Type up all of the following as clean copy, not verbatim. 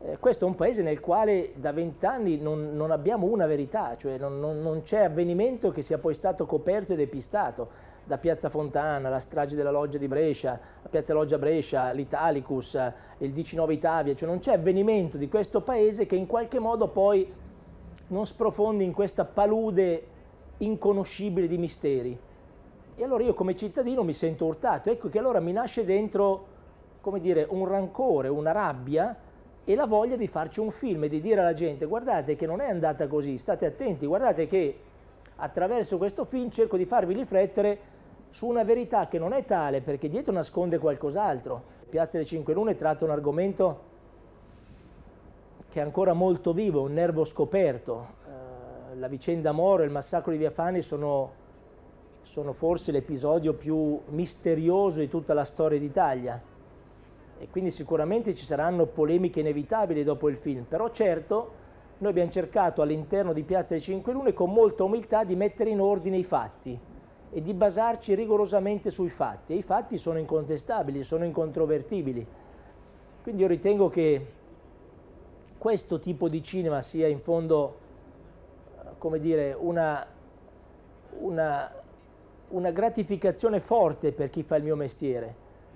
Questo è un paese nel quale da 20 anni non abbiamo una verità, cioè non c'è avvenimento che sia poi stato coperto e depistato. Da Piazza Fontana, la strage della Loggia di Brescia, la Piazza Loggia Brescia, l'Italicus, il 19 Italia, cioè non c'è avvenimento di questo paese che in qualche modo poi non sprofondi in questa palude inconoscibile di misteri. E allora io come cittadino mi sento urtato, ecco che allora mi nasce dentro, come dire, un rancore, una rabbia e la voglia di farci un film e di dire alla gente: guardate che non è andata così, state attenti, guardate che attraverso questo film cerco di farvi riflettere su una verità che non è tale, perché dietro nasconde qualcos'altro. Piazza delle Cinque Lune tratta un argomento che è ancora molto vivo, un nervo scoperto. La vicenda Moro e il massacro di Via Fani sono forse l'episodio più misterioso di tutta la storia d'Italia, e quindi sicuramente ci saranno polemiche inevitabili dopo il film, però certo noi abbiamo cercato all'interno di Piazza delle Cinque Lune con molta umiltà di mettere in ordine i fatti e di basarci rigorosamente sui fatti, e i fatti sono incontestabili, sono incontrovertibili. Quindi io ritengo che questo tipo di cinema sia in fondo, come dire, una gratificazione forte per chi fa il mio mestiere.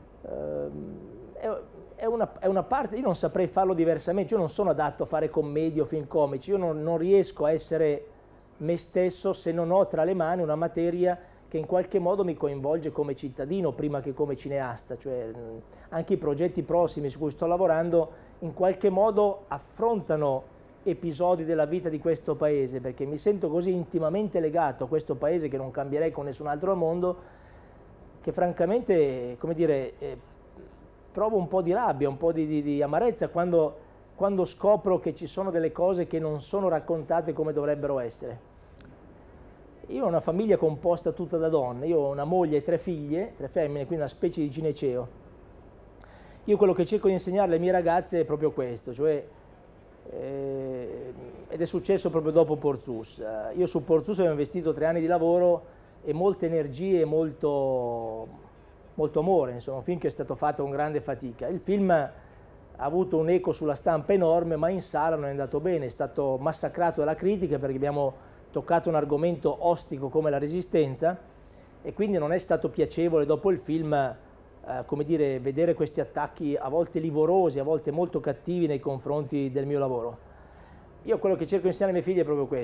È una parte, io non saprei farlo diversamente, io non sono adatto a fare commedie o film comici, io non riesco a essere me stesso se non ho tra le mani una materia che in qualche modo mi coinvolge come cittadino prima che come cineasta, cioè anche i progetti prossimi su cui sto lavorando in qualche modo affrontano episodi della vita di questo paese, perché mi sento così intimamente legato a questo paese che non cambierei con nessun altro al mondo, che francamente, come dire, provo un po' di rabbia, un po' di amarezza quando scopro che ci sono delle cose che non sono raccontate come dovrebbero essere. Io ho una famiglia composta tutta da donne, io ho una moglie e 3 figlie, 3 femmine, quindi una specie di gineceo. Io quello che cerco di insegnare alle mie ragazze è proprio questo, cioè, ed è successo proprio dopo Porzus. Io su Porzus avevo investito 3 anni di lavoro e molte energie e molto amore, insomma, un film che è stato fatto con grande fatica. Il film ha avuto un eco sulla stampa enorme, ma in sala non è andato bene, è stato massacrato dalla critica perché abbiamo toccato un argomento ostico come la resistenza, e quindi non è stato piacevole dopo il film, come dire, vedere questi attacchi a volte livorosi, a volte molto cattivi nei confronti del mio lavoro. Io quello che cerco di insegnare ai miei figli è proprio questo.